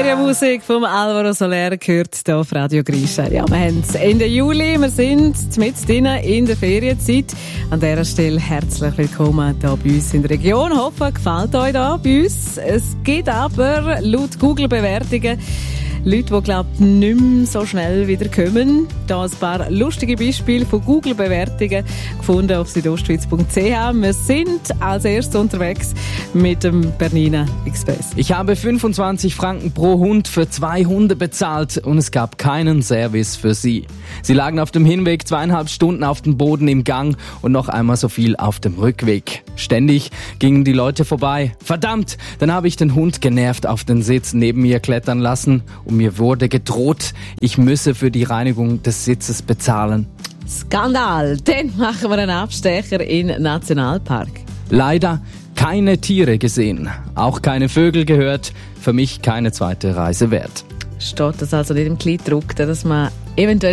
Ferienmusik vom Alvaro Soler gehört hier auf Radio Grisha. Ja, wir haben es Ende Juli, wir sind mitten in der Ferienzeit. An dieser Stelle herzlich willkommen hier bei uns in der Region. Hoffe, gefällt euch da bei uns. Es gibt aber laut Google-Bewertungen Leute, die, glaube ich, nicht mehr so schnell wieder kommen. Da ein paar lustige Beispiele von Google-Bewertungen gefunden auf südostschweiz.ch. Wir sind als erstes unterwegs mit dem Bernina Express. Ich habe 25 Franken pro Hund für 2 Hunde bezahlt und es gab keinen Service für sie. Sie lagen auf dem Hinweg 2,5 Stunden auf dem Boden im Gang und noch einmal so viel auf dem Rückweg. Ständig gingen die Leute vorbei. Verdammt, dann habe ich den Hund genervt auf den Sitz neben mir klettern lassen und mir wurde gedroht, ich müsse für die Reinigung des Sitzes bezahlen. Skandal! Dann machen wir einen Abstecher in den Nationalpark. Leider keine Tiere gesehen, auch keine Vögel gehört, für mich keine zweite Reise wert. Steht das also nicht im Kleidruck, dass man eventuell